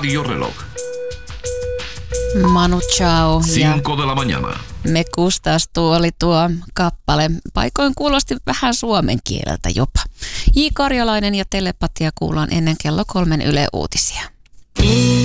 Radio Reloj. Manu Chao ja Cinco de la mañana. Me Gustas oli tuo kappale. Paikoin kuulosti vähän suomen kieleltä jopa. J. Karjalainen ja Telepatia kuullaan ennen kello 3 Yle Uutisia.